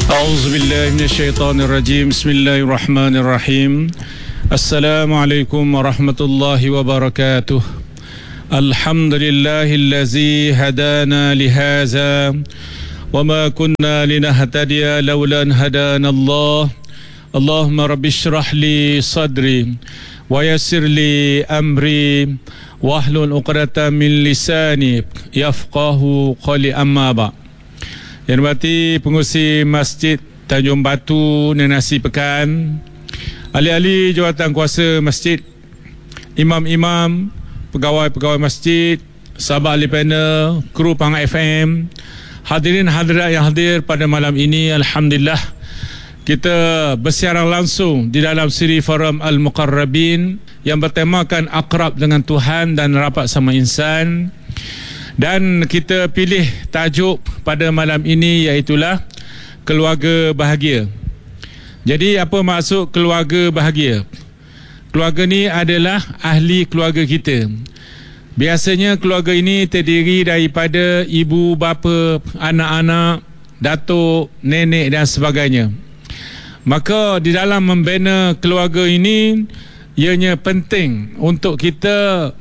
A'udzubillahi minasyaitonirrajim. Bismillahirrahmanirrahim. Assalamualaikum warahmatullahi wabarakatuh. Alhamdulillahillazi hadana lihaza wa ma kunna linahtadiya laula an hadana Allah. Allahumma rabbi shrah li sadri wa yassir li amri wahlul 'uqdatam min lisani yafqahu qawli, amma ba'. Yang dihormati pengurusi Masjid Tanjung Batu Nenasi Pekan, ahli-ahli jawatan kuasa masjid, imam-imam, pegawai-pegawai masjid, sahabat ahli panel, kru Pang FM, hadirin hadirat yang hadir pada malam ini. Alhamdulillah, kita bersiaran langsung di dalam siri Forum Al-Muqarrabin yang bertemakan akrab dengan Tuhan dan rapat sama insan. Dan kita pilih tajuk pada malam ini iaitulah keluarga bahagia. Jadi apa maksud keluarga bahagia? Keluarga ni adalah ahli keluarga kita. Biasanya keluarga ini terdiri daripada ibu, bapa, anak-anak, datuk, nenek dan sebagainya. Maka di dalam membina keluarga ini, ianya penting untuk kita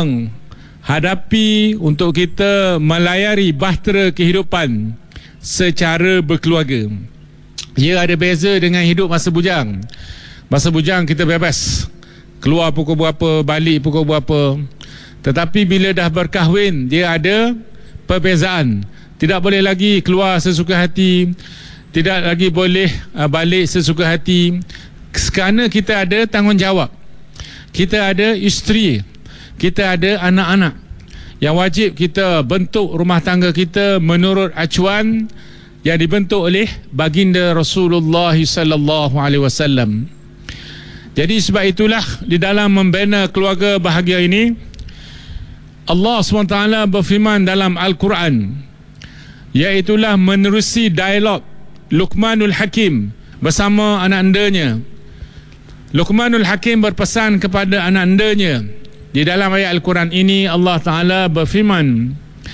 menghadapi, untuk kita melayari bahtera kehidupan secara berkeluarga. Ia ada beza dengan hidup masa bujang. Masa bujang kita bebas, keluar pukul berapa, balik pukul berapa. Tetapi bila dah berkahwin, dia ada perbezaan. Tidak boleh lagi keluar sesuka hati, tidak lagi boleh balik sesuka hati, kerana kita ada tanggungjawab. Kita ada isteri, kita ada anak-anak yang wajib kita bentuk rumah tangga kita menurut acuan yang dibentuk oleh baginda Rasulullah sallallahu alaihi wasallam. Jadi sebab itulah di dalam membina keluarga bahagia ini, Allah SWT berfirman dalam Al-Quran, iaitulah menerusi dialog Luqmanul Hakim bersama anak-andanya. Luqmanul Hakim berpesan kepada anak-andanya. Di dalam ayat Al-Quran ini Allah Ta'ala berfirman,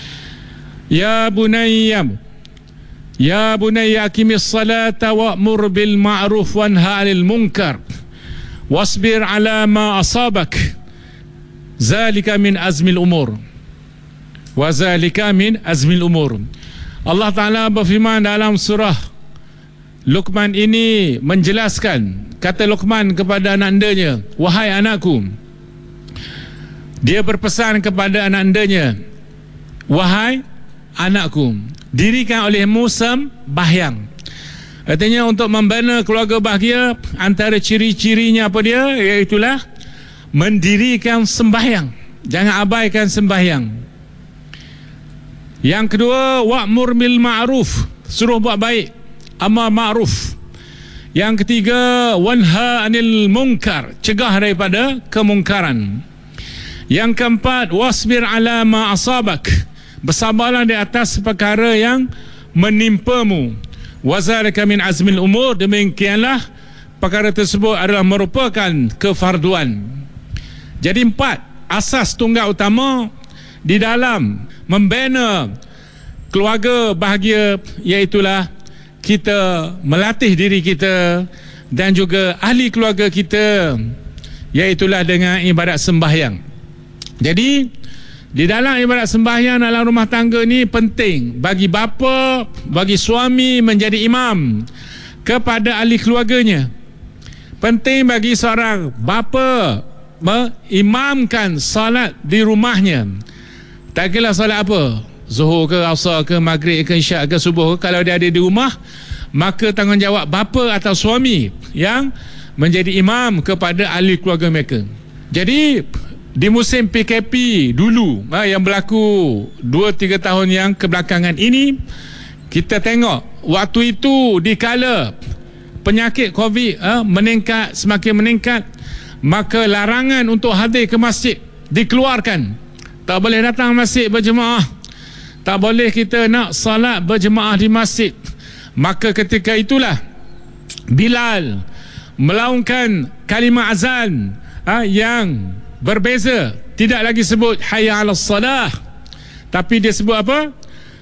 Ya bunayya aqimis salata wa'mur bil ma'ruf wanha 'anil munkar wasbir 'ala ma asabak zalika min azmil umur. Wa zalika min azmil umur. Allah Ta'ala berfirman dalam surah Luqman ini menjelaskan, kata Luqman kepada anak-andanya, wahai anakku. Dia berpesan kepada anak-andanya, wahai anakku, dirikan olehmu sembahyang. Artinya untuk membina keluarga bahagia, antara ciri-cirinya apa dia? Iaitulah mendirikan sembahyang. Jangan abaikan sembahyang. Yang kedua, wa'mur bil ma'ruf, suruh buat baik, amar ma'ruf. Yang ketiga, wanha 'anil munkar, cegah daripada kemungkaran. Yang keempat, wasbir 'ala ma asabak, bersabarlah di atas perkara yang menimpamu. Wa zalika min azmil umur, demikianlah perkara tersebut adalah merupakan kefarduan. Jadi 4 asas tunggal utama di dalam membina keluarga bahagia, iaitulah kita melatih diri kita dan juga ahli keluarga kita, iaitulah dengan ibadat sembahyang. Jadi di dalam ibadat sembahyang dalam rumah tangga ni penting bagi bapa, bagi suami menjadi imam kepada ahli keluarganya. Penting bagi seorang bapa mengimamkan salat di rumahnya. Tak kira salat apa, Zuhur ke, Asar ke, Maghrib ke, Isyak ke, Subuh ke, kalau dia ada di rumah, maka tanggungjawab bapa atau suami yang menjadi imam kepada ahli keluarga mereka. Jadi di musim PKP dulu yang berlaku 2-3 tahun yang kebelakangan ini, kita tengok waktu itu dikala penyakit COVID meningkat, semakin meningkat, maka larangan untuk hadir ke masjid dikeluarkan. Tak boleh datang masjid berjemaah, tak boleh kita nak salat berjemaah di masjid. Maka ketika itulah Bilal melaungkan kalimah azan yang berbeza. Tidak lagi sebut hayya 'alas salah, tapi dia sebut apa?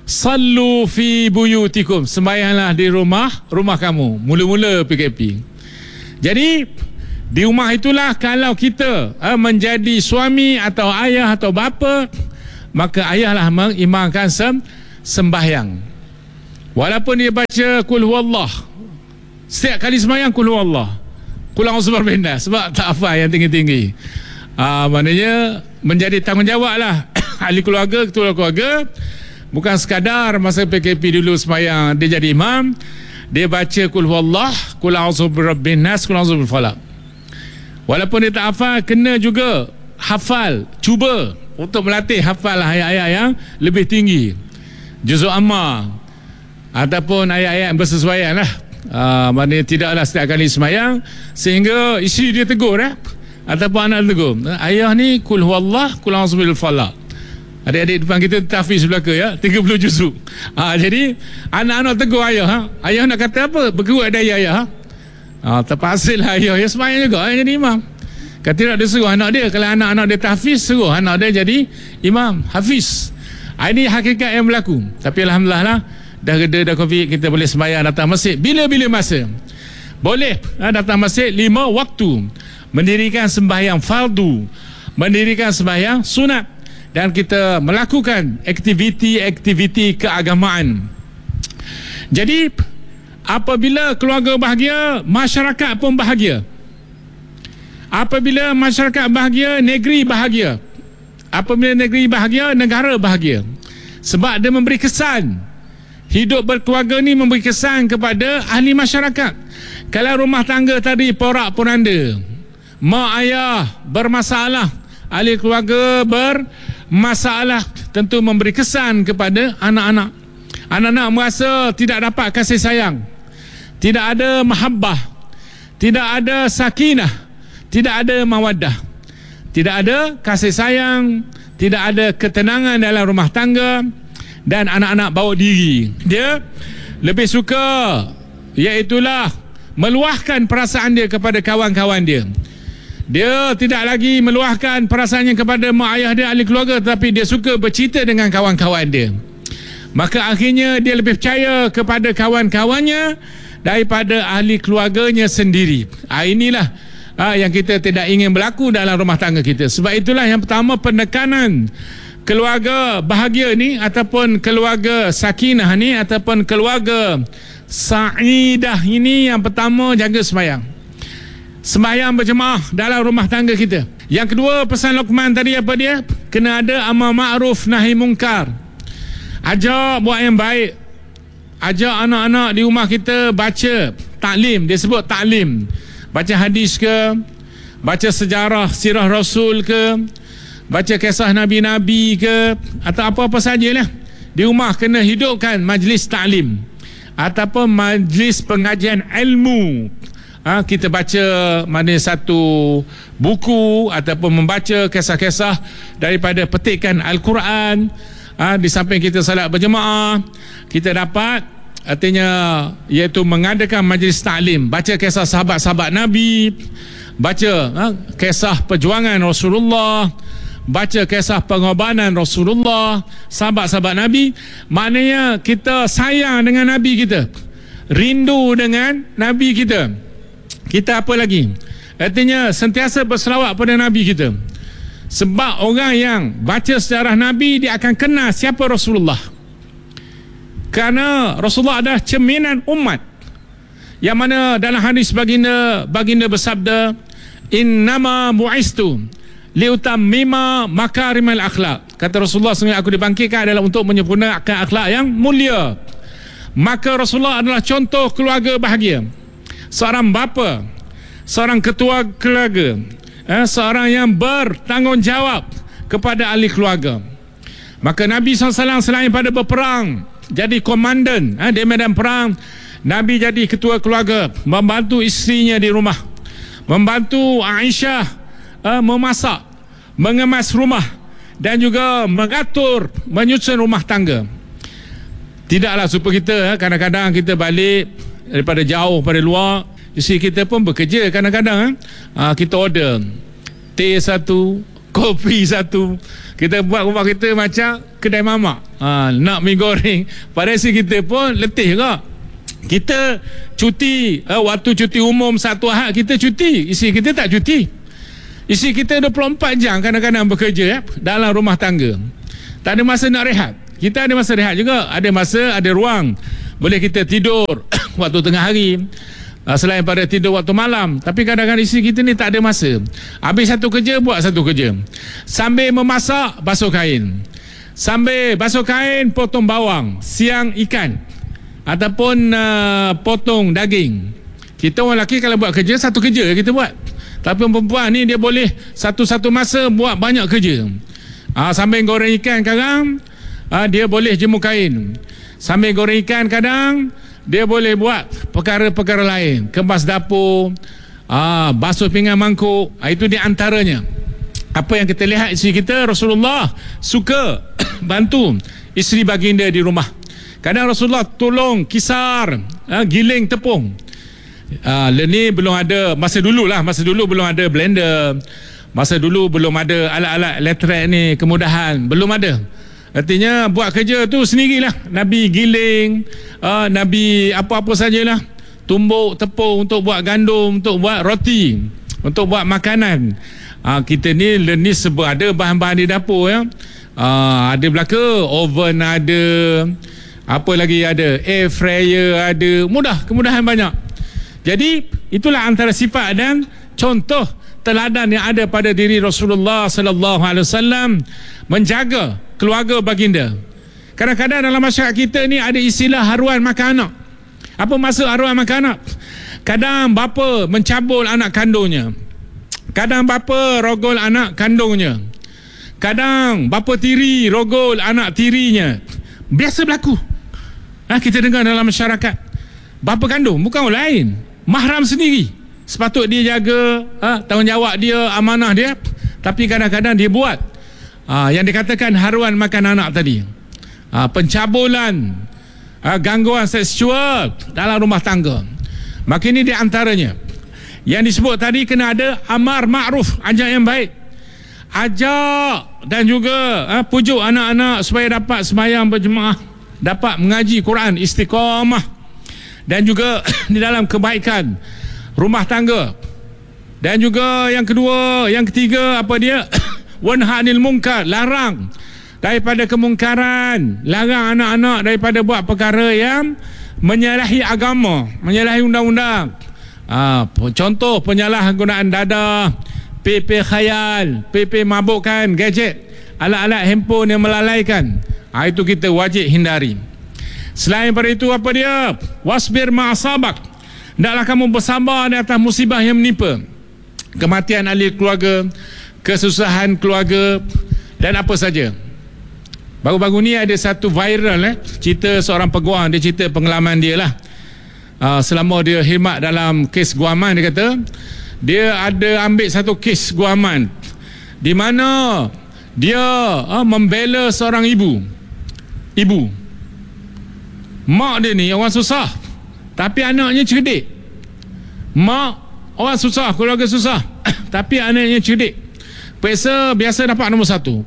sallu fi buyutikum, sembahyanglah di rumah kamu. Mula-mula PKP. Jadi di rumah itulah kalau kita menjadi suami atau ayah atau bapa, maka ayahlah mengimamkan sembahyang. Walaupun dia baca kul huwallah, setiap kali sembahyang kul huwallah, kul a'udzu birabbin nas, sebab tak hafal yang tinggi-tinggi. Maknanya menjadi tanggungjawab lah ahli keluarga, ketua keluarga. Bukan sekadar masa PKP dulu sembahyang dia jadi imam, dia baca kul huwallah, kul a'udzu birabbin nas, kul a'udzu bil falaq. Walaupun dia tak hafal, kena juga hafal, cuba untuk melatih hafal ayat-ayat yang lebih tinggi, juzuk amma ataupun ayat-ayat yang bersesuaian lah. Maknanya tidaklah setiap kali sembahyang sehingga isteri dia tegur ataupun anak tegur, ayah ni kul huwallah, kul a'udzu bil falaq. Adik-adik depan kita tahfiz belaka 30 juzuk. Jadi anak-anak tegur ayah, ayah nak kata apa? Berkerut daya ayah. Terpaksa lah ayah sembahyang juga jadi imam. Kalau tidak dia suruh anak dia, kalau anak-anak dia tahfiz, suruh anak dia jadi imam hafiz. Ini hakikat yang berlaku. Tapi alhamdulillah lah, dah reda dah Covid, kita boleh sembahyang datang masjid bila-bila masa. Boleh datang masjid 5 waktu, mendirikan sembahyang fardu, mendirikan sembahyang sunat, dan kita melakukan aktiviti-aktiviti keagamaan. Jadi apabila keluarga bahagia, masyarakat pun bahagia. Apabila masyarakat bahagia, negeri bahagia. Apabila negeri bahagia, negara bahagia. Sebab dia memberi kesan. Hidup berkeluarga ni memberi kesan kepada ahli masyarakat. Kalau rumah tangga tadi porak-poranda, mak ayah bermasalah, ahli keluarga bermasalah, tentu memberi kesan kepada anak-anak. Anak-anak merasa tidak dapat kasih sayang, tidak ada mahabbah, tidak ada sakinah, tidak ada mawaddah, tidak ada kasih sayang, tidak ada ketenangan dalam rumah tangga, dan anak-anak bawa diri. Dia lebih suka iaitulah meluahkan perasaan dia kepada kawan-kawan dia. Dia tidak lagi meluahkan perasaannya kepada mak ayah dia, ahli keluarga, tetapi dia suka bercerita dengan kawan-kawan dia. Maka akhirnya dia lebih percaya kepada kawan-kawannya daripada ahli keluarganya sendiri. Inilah yang kita tidak ingin berlaku dalam rumah tangga kita. Sebab itulah yang pertama, penekanan keluarga bahagia ni, ataupun keluarga sakinah ni, ataupun keluarga sa'idah ini, yang pertama jaga sembahyang. Sembahyang berjemaah dalam rumah tangga kita. Yang kedua, pesan Luqman tadi apa dia? Kena ada amar ma'ruf nahi mungkar. Ajak buat yang baik. Ajak anak-anak di rumah kita baca taklim. Dia sebut taklim. Baca hadis ke, baca sejarah sirah Rasul ke, baca kisah Nabi-Nabi ke, atau apa-apa sajalah. Di rumah kena hidupkan majlis taklim ataupun majlis pengajian ilmu. Kita baca mana satu buku ataupun membaca kisah-kisah daripada petikan Al-Quran. Di samping kita salat berjemaah, kita dapat artinya iaitu mengadakan majlis taklim, baca kisah sahabat-sahabat Nabi, baca kisah perjuangan Rasulullah, baca kisah pengorbanan Rasulullah, sahabat-sahabat Nabi. Maknanya kita sayang dengan Nabi kita, rindu dengan Nabi kita. Kita apa lagi? Artinya sentiasa berselawat pada Nabi kita. Sebab orang yang baca sejarah Nabi, dia akan kenal siapa Rasulullah. Kerana Rasulullah adalah cerminan umat. Yang mana dalam hadis baginda bersabda, innama bu'istu liutammima makarimal akhlak. Kata Rasulullah, sesungguhnya aku dibangkitkan adalah untuk menyempurnakan akhlak yang mulia. Maka Rasulullah adalah contoh keluarga bahagia. Seorang bapa, seorang ketua keluarga, seorang yang bertanggungjawab kepada ahli keluarga. Maka Nabi SAW selain pada berperang, jadi komandan di medan perang, Nabi jadi ketua keluarga, membantu isterinya di rumah, membantu Aisyah memasak, mengemas rumah, dan juga mengatur, menyusun rumah tangga. Tidaklah supaya kita kadang-kadang kita balik daripada jauh pada luar, isteri kita pun bekerja kadang-kadang kita order teh satu, kopi satu. Kita buat rumah kita macam kedai mamak. Nak mi goreng. Pada si kita pun letih ke. Kita cuti, waktu cuti umum satu Ahad kita cuti. Isteri kita tak cuti. Isteri kita 24 jam kadang-kadang bekerja dalam rumah tangga. Tak ada masa nak rehat. Kita ada masa rehat juga. Ada masa, ada ruang. Boleh kita tidur waktu tengah hari, selain pada tidur waktu malam. Tapi kadang-kadang isteri kita ni tak ada masa. Habis satu kerja, buat satu kerja. Sambil memasak, basuh kain. Sambil basuh kain, potong bawang. Siang ikan. Ataupun potong daging. Kita orang lelaki kalau buat kerja, satu kerja kita buat. Tapi perempuan ni dia boleh satu-satu masa buat banyak kerja. Sambil goreng ikan kadang, dia boleh jemur kain. Sambil goreng ikan kadang, dia boleh buat perkara-perkara lain. Kemas dapur, basuh pinggan mangkuk. Itu di antaranya. Apa yang kita lihat isteri kita, Rasulullah suka bantu isteri baginda di rumah. Kadang Rasulullah tolong kisar, giling tepung. Ini belum ada, masa dulu belum ada blender. Masa dulu belum ada alat-alat elektrik ni, kemudahan belum ada. Artinya buat kerja tu sendirilah. Nabi giling, Nabi apa-apa sajalah. Tumbuk tepung untuk buat gandum, untuk buat roti, untuk buat makanan. Kita ni sebab ada bahan-bahan di dapur ya. Ada belaka oven, ada apa lagi, ada air fryer, ada kemudahan banyak. Jadi itulah antara sifat dan contoh teladan yang ada pada diri Rasulullah sallallahu alaihi wasallam menjaga keluarga baginda. Kadang-kadang dalam masyarakat kita ni ada istilah haruan makan anak. Apa maksud haruan makan anak? Kadang bapa mencabul anak kandungnya. Kadang bapa rogol anak kandungnya. Kadang bapa tiri rogol anak tirinya. Biasa berlaku. Kita dengar dalam masyarakat. Bapa kandung bukan orang lain, mahram sendiri. Sepatut dia jaga tanggungjawab dia, amanah dia. Tapi kadang-kadang dia buat yang dikatakan haruan makan anak tadi, pencabulan, gangguan seksual dalam rumah tangga. Maka ini di antaranya yang disebut tadi, kena ada amar ma'ruf, ajak yang baik, ajak dan juga pujuk anak-anak supaya dapat sembahyang berjemaah, dapat mengaji Quran, istiqamah, dan juga di dalam kebaikan rumah tangga. Dan juga yang kedua, yang ketiga, apa dia? Wanha anil munkar, larang daripada kemungkaran, larang anak-anak daripada buat perkara yang menyalahi agama, menyalahi undang-undang. Contoh penyalahgunaan dadah, PP khayal, PP mabukkan, gadget, alat-alat handphone yang melalaikan. Itu kita wajib hindari. Selain daripada itu, apa dia? Wasbir ma'asabak, hendaklah kamu bersabar di atas musibah yang menimpa. Kematian ahli keluarga, kesusahan keluarga, dan apa saja. Baru-baru ni ada satu viral cerita seorang peguam. Dia cerita pengalaman dia lah. Selama dia khidmat dalam kes guaman, dia kata dia ada ambil satu kes guaman di mana dia membela seorang ibu. Mak dia ni orang susah, tapi anaknya cerdik. Mak orang susah, keluarga susah, tapi anaknya cerdik. Periksa biasa dapat nombor satu.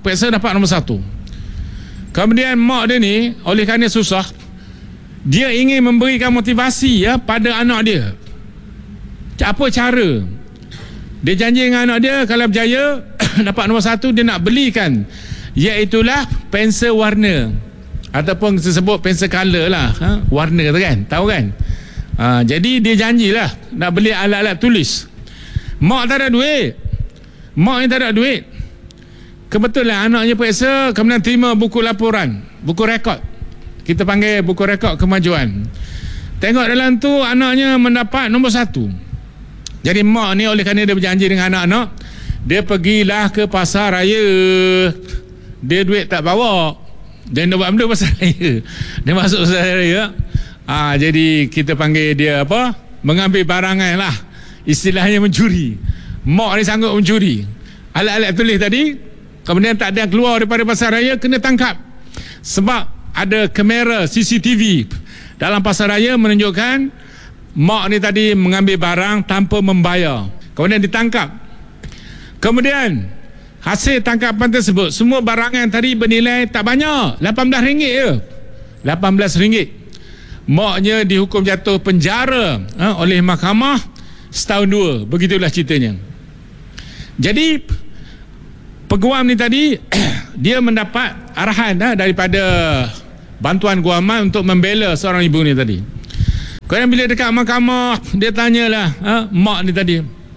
Kemudian mak dia ni, oleh kerana susah, dia ingin memberikan motivasi pada anak dia. Apa cara? Dia janji dengan anak dia, kalau berjaya dapat nombor satu, dia nak belikan, iaitulah pensel warna, ataupun disebut pensel color lah, warna tu kan, tahu kan? Jadi dia janjilah nak beli alat-alat tulis. Mak tak ada duit. Mak ni tak ada duit. Kebetulan anaknya periksa, kemudian terima buku laporan, buku rekod. Kita panggil buku rekod kemajuan. Tengok dalam tu anaknya mendapat nombor satu. Jadi mak ni oleh kerana dia berjanji dengan anak-anak, dia pergilah ke pasar raya. Dia duit tak bawa, dia nak buat benda pasar raya. Dia masuk pasar raya. Jadi kita panggil dia apa? Mengambil barangan lah. Istilahnya mencuri. Mak ni sanggup mencuri alat-alat tulis tadi. Kemudian tak ada yang keluar daripada pasar raya, kena tangkap. Sebab ada kamera CCTV dalam pasar raya menunjukkan mak ni tadi mengambil barang tanpa membayar. Kemudian ditangkap. Kemudian hasil tangkapan tersebut, semua barangan tadi bernilai tak banyak, RM18 je. RM18. Maknya dihukum jatuh penjara oleh mahkamah setahun 2. Begitulah ceritanya. Jadi peguam ni tadi dia mendapat arahan daripada bantuan guaman untuk membela seorang ibu ni tadi. Kemudian bila dekat mahkamah, dia tanyalah mak ni tadi.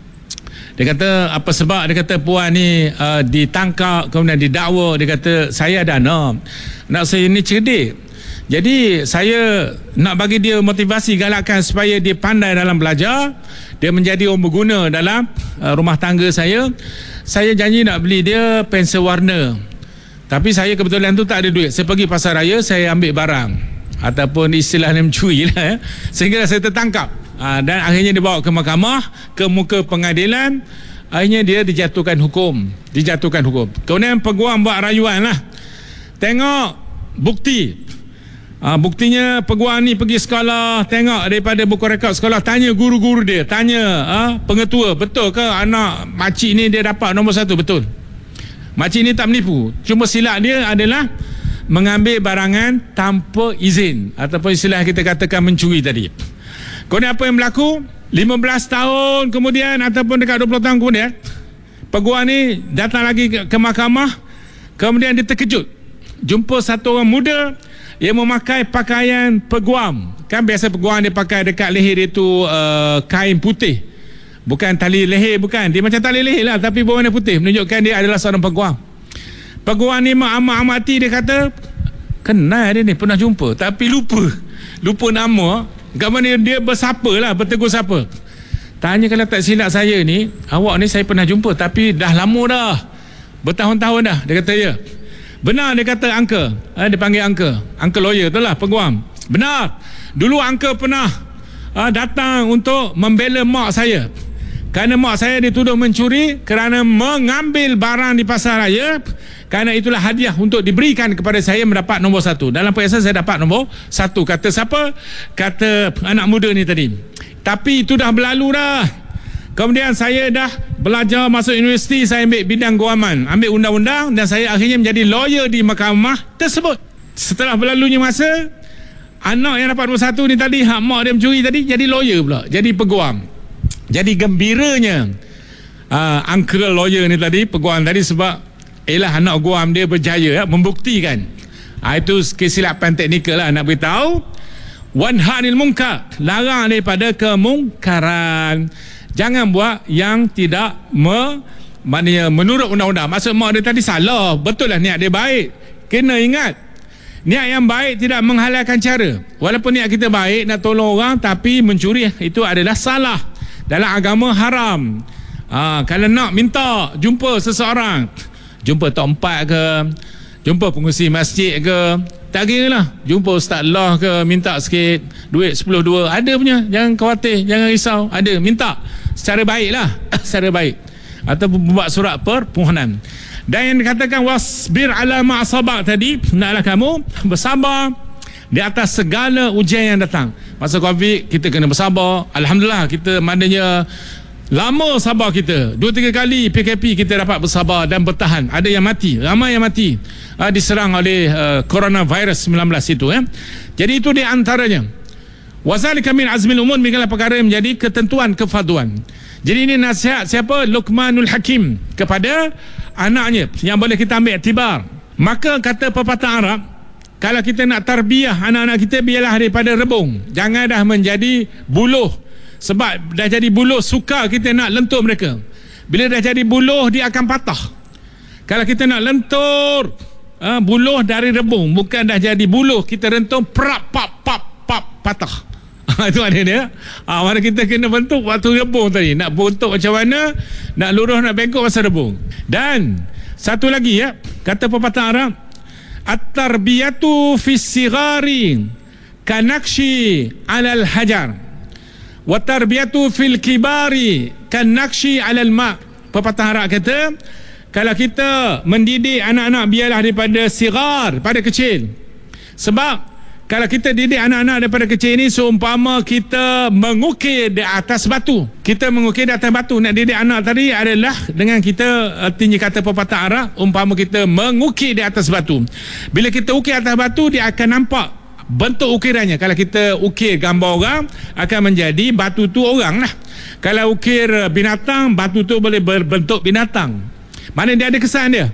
Dia kata apa sebab, dia kata puan ni ditangkap kemudian didakwa. Dia kata saya ada anak saya ni cerdik, jadi saya nak bagi dia motivasi, galakkan supaya dia pandai dalam belajar, dia menjadi orang berguna dalam rumah tangga saya. Saya janji nak beli dia pensel warna, tapi saya kebetulan tu tak ada duit. Saya pergi pasar raya, saya ambil barang, ataupun istilahnya mencuri lah, sehingga saya tertangkap. Dan akhirnya dibawa ke mahkamah, ke muka pengadilan. Akhirnya dia dijatuhkan hukum. Kemudian peguam buat rayuan lah. Tengok bukti. Buktinya peguam ni pergi sekolah, tengok daripada buku rekod sekolah, tanya guru-guru dia, tanya pengetua, betul ke anak makcik ni dia dapat nombor 1? Betul. Makcik ni tak menipu, cuma silap dia adalah mengambil barangan tanpa izin, ataupun istilah kita katakan mencuri tadi. Kemudian apa yang berlaku? 15 tahun kemudian ataupun dekat 20 tahun kemudian, peguam ni datang lagi ke mahkamah. Kemudian dia terkejut jumpa satu orang muda yang memakai pakaian peguam. Kan biasa peguam dia pakai dekat leher dia tu kain putih, bukan tali leher, bukan, dia macam tali leher lah tapi berwarna putih, menunjukkan dia adalah seorang peguam. Peguam ni amati, dia kata kenal dia ni, pernah jumpa, tapi lupa nama. Kat mana dia bersapa lah, bertegur sapa. Tanya, kalau tak silap saya ni, awak ni saya pernah jumpa, tapi dah lama dah, bertahun-tahun dah. Dia kata ya. Benar, dia kata uncle. Dia panggil uncle lawyer tu lah, peguam. Benar, dulu uncle pernah datang untuk membela mak saya, kerana mak saya dituduh mencuri kerana mengambil barang di pasar raya. Kerana itulah hadiah untuk diberikan kepada saya mendapat nombor 1. Dalam perhiasan saya dapat nombor 1. Kata siapa? Kata anak muda ni tadi. Tapi itu dah berlalu dah. Kemudian saya dah belajar masuk universiti, saya ambil bidang guaman, ambil undang-undang, dan saya akhirnya menjadi lawyer di mahkamah tersebut. Setelah berlalunya masa, anak yang dapat nombor 1 ni tadi, hak mak dia mencuri tadi, jadi lawyer pula, jadi peguam. Jadi gembiranya uncle lawyer ni tadi, peguam tadi, sebab anak guam dia berjaya membuktikan. Itu kesilapan teknikal lah, nak beritahu. Wanhanil munkar, larang daripada kemungkaran. Jangan buat yang tidak maknanya menurut undang-undang. Maksud mak dia tadi salah, betul lah niat dia baik. Kena ingat, niat yang baik tidak menghalalkan cara. Walaupun niat kita baik nak tolong orang, tapi mencuri itu adalah salah. Dalam agama haram. Kalau nak minta jumpa seseorang, jumpa tok empat ke, jumpa pengurusi masjid ke, tak kira lah, jumpa ustaz lah ke, minta sikit duit 10-2, ada punya, jangan khawatir, jangan risau, ada, minta secara baik lah, secara baik, atau buat surat permohonan. Dan yang dikatakan wasbir ala ma'asabak tadi, naklah kamu bersabar di atas segala ujian yang datang. Masa COVID kita kena bersabar. Alhamdulillah, kita maknanya lama sabar kita, 2-3 kali PKP kita dapat bersabar dan bertahan. Ada yang mati, ramai yang mati diserang oleh coronavirus 19 itu. Jadi itu di antaranya. Wazalika min azmil umur, mengala perkara yang menjadi ketentuan kefarduan. Jadi ini nasihat siapa? Luqmanul Hakim kepada anaknya, yang boleh kita ambil iktibar. Maka kata pepatah Arab, kalau kita nak tarbiyah anak-anak kita, biarlah daripada rebung, jangan dah menjadi buluh. Sebab dah jadi buluh, sukar kita nak lentur mereka. Bila dah jadi buluh, dia akan patah. Kalau kita nak lentur buluh dari rebung, bukan dah jadi buluh, kita rentung prap pap pap pap patah. Itu ada dia. Mana kita kena bentuk waktu rebung tadi. Nak bentuk macam mana, nak lurus, nak bengkok masa rebung. Dan satu lagi kata pepatah Arab, at-tarbiyatu fis sigari kanakshi alal hajar, wa tarbiyatu fil kibari kan nakshi alal ma. Pepatah Arab kata, kalau kita mendidik anak-anak, biarlah daripada sigar, pada kecil. Sebab Kalau kita didik anak-anak daripada kecil ni, seumpama kita mengukir di atas batu. Kita mengukir di atas batu. Nak didik anak tadi adalah dengan kita, artinya kata pepatah Arab, umpama kita mengukir di atas batu. Bila kita ukir atas batu, dia akan nampak bentuk ukirannya. Kalau kita ukir gambar orang, akan menjadi batu tu orang lah. Kalau ukir binatang, batu tu boleh berbentuk binatang. Mana dia ada kesan dia.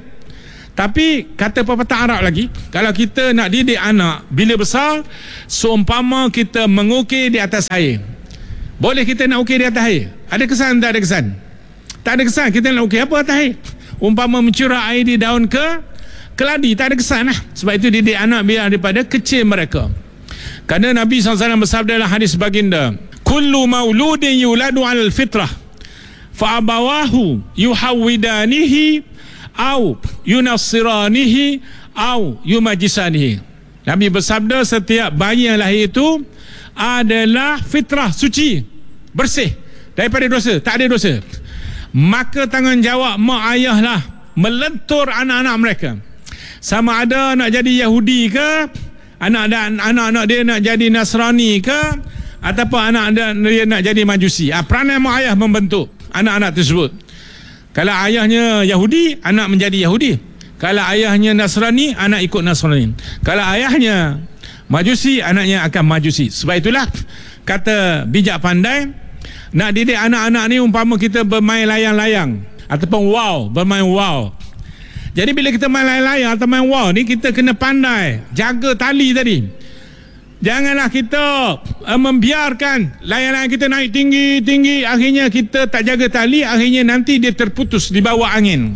Tapi kata pepatah Arab lagi, kalau kita nak didik anak bila besar, seumpama kita mengukir di atas air. Boleh kita nak ukir di atas air? Ada kesan tak ada kesan? Tak ada kesan. Kita nak ukir apa atas air? Umpama mencurah air di daun keladi, tak ada kesan lah. Sebab itu didik anak biar daripada kecil mereka. Kerana Nabi SAW bersabda dalam hadis baginda, kullu mauludin yuladu alal fitrah fa abawahu yuhawwidanihi au yunassiranihi au yumajisanihi. Nabi bersabda, setiap bayi yang lahir itu adalah fitrah, suci, bersih daripada dosa, tak ada dosa. Maka tanggungjawab mak ayah lah melentur anak-anak mereka. Sama ada nak jadi Yahudi ke, anak-anak dia nak jadi Nasrani ke, ataupun anak dia nak jadi Majusi. Peranan mak ayah membentuk anak-anak tersebut. Kalau ayahnya Yahudi, anak menjadi Yahudi. Kalau ayahnya Nasrani, anak ikut Nasrani. Kalau ayahnya Majusi, anaknya akan Majusi. Sebab itulah kata bijak pandai, nak didik anak-anak ni umpama kita bermain layang-layang ataupun bermain wow. Jadi bila kita main layang-layang atau main wow ni, kita kena pandai jaga tali tadi. Janganlah kita membiarkan layang-layang kita naik tinggi-tinggi, akhirnya kita tak jaga tali, akhirnya nanti dia terputus di bawah angin.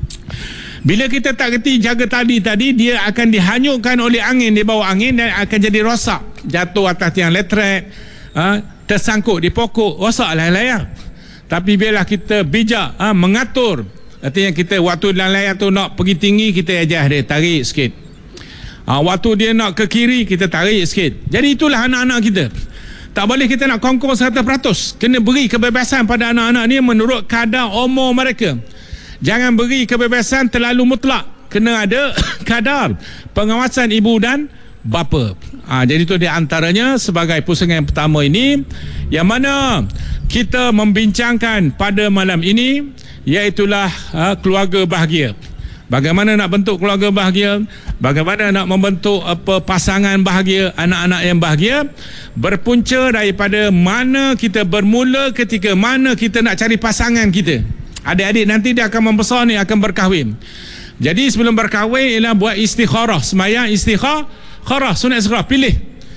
Bila kita tak kerti jaga tali tadi, dia akan dihanyutkan oleh angin di bawah angin dan akan jadi rosak, jatuh atas tiang elektrik, tersangkut di pokok, rosak layang-layang. Tapi biarlah kita bijak mengatur, artinya kita waktu layang tu nak pergi tinggi, kita ajar dia tarik sikit. Waktu dia nak ke kiri, kita tarik sikit. Jadi itulah anak-anak kita. Tak boleh kita nak kongkong 100%. Kena beri kebebasan pada anak-anak ni menurut kadar umur mereka. Jangan beri kebebasan terlalu mutlak. Kena ada kadar pengawasan ibu dan bapa. Jadi itu di antaranya sebagai pusingan yang pertama ini, yang mana kita membincangkan pada malam ini, iaitulah keluarga bahagia. Bagaimana nak bentuk keluarga bahagia, bagaimana nak membentuk pasangan bahagia, anak-anak yang bahagia, berpunca daripada mana kita bermula, ketika mana kita nak cari pasangan kita. Adik-adik nanti dia akan membesar ni, akan berkahwin. Jadi sebelum berkahwin ialah buat istikharah, sembahyang istikharah, sunat istikharah, pilih.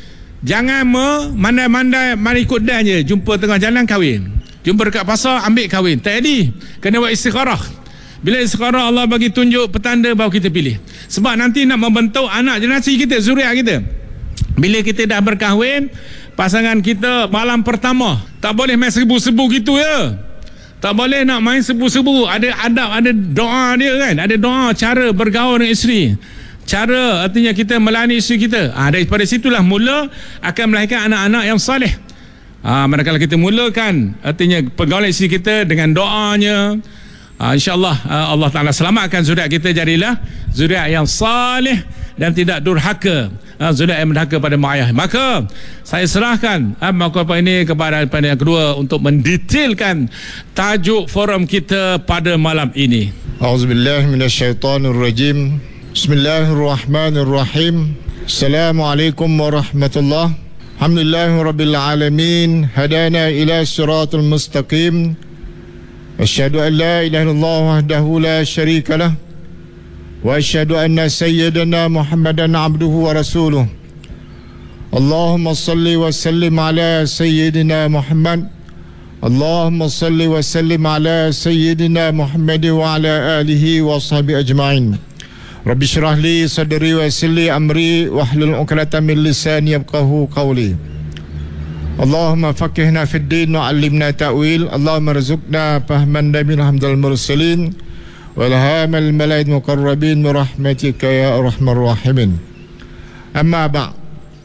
Jangan mandai-mandai mari ikut dan je, jumpa tengah jalan kahwin, jumpa dekat pasar ambil kahwin. Tak jadi, kena buat istikharah. Bila istikharah Allah bagi tunjuk petanda, baru kita pilih. Sebab nanti nak membentuk anak generasi kita, zuriat kita. Bila kita dah berkahwin, pasangan kita malam pertama tak boleh main serbu-serbu gitu ya. Tak boleh nak main serbu-serbu. Ada adab, ada doa dia kan. Ada doa cara bergaul dengan isteri, cara artinya kita melayani isteri kita. Daripada situlah mula akan melahirkan anak-anak yang saleh. Manakala kita mulakan artinya pergaulan isteri kita dengan doanya, InsyaAllah Allah Ta'ala selamatkan zuriat kita, jadilah zuriat yang salih dan tidak durhaka, zuriat yang mendurhaka pada mak ayah. Maka saya serahkan maklumat ini kepada yang kedua untuk mendetailkan tajuk forum kita pada malam ini. A'udzubillahi minasyaitonirrajim. Bismillahirrahmanirrahim. Assalamualaikum warahmatullahi. Alhamdulillahirabbil alamin. Hadana ila siratal mustaqim. Asyhadu an la ilaha illallah wahdahu la syarika lah, wa asyhadu anna sayyidana Muhammadan abduhu wa rasuluh. Allahumma salli wa sallim ala sayyidina Muhammad. Allahumma salli wa sallim ala sayyidina Muhammad wa ala alihi wa sahbihi ajma'in. Rabbi syrah li sadri wa yassir li amri wahlul 'uqdatam min lisani yafqahu qawli. Allahumma faqihna fid din wa 'allimna ta'wil. Allahumma rzuqna fahman nabiyil hamdal mursalin wal hamal malaid muqarrabin bi rahmatika ya arhamar rahimin. Amma ba'.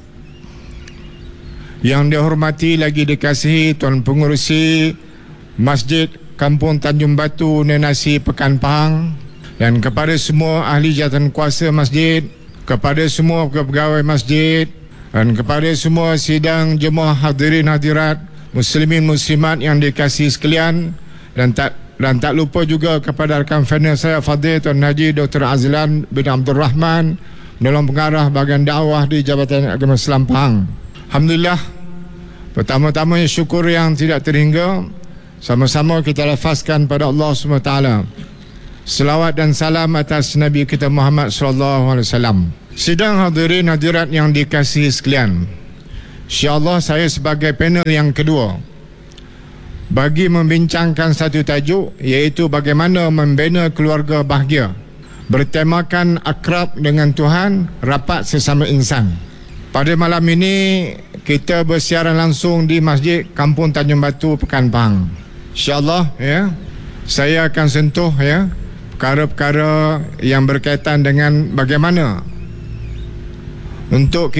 Yang dihormati lagi dikasihi Tuan Pengerusi Masjid Kampung Tanjung Batu Nenasi Pekan Pahang, dan kepada semua ahli jawatan kuasa masjid, kepada semua pegawai masjid, Dan kepada semua sidang jemaah hadirin hadirat, muslimin muslimat yang dikasihi sekalian, dan tak lupa juga kepada rakan panel saya Fadil Tuan Haji Dr. Azlan bin Abdul Rahman, penolong pengarah bahagian dakwah di Jabatan Agama Islam Pahang. Alhamdulillah, pertama-tama syukur yang tidak terhingga, sama-sama kita lafazkan pada Allah SWT. Selawat dan salam atas Nabi kita Muhammad SAW. Sidang hadirin hadirat yang dikasihi sekalian, insya-Allah saya sebagai panel yang kedua bagi membincangkan satu tajuk, iaitu bagaimana membina keluarga bahagia, bertemakan akrab dengan Tuhan, rapat sesama insan. Pada malam ini kita bersiaran langsung di Masjid Kampung Tanjung Batu, Pekan Pahang. InsyaAllah ya, saya akan sentuh ya perkara-perkara yang berkaitan dengan bagaimana untuk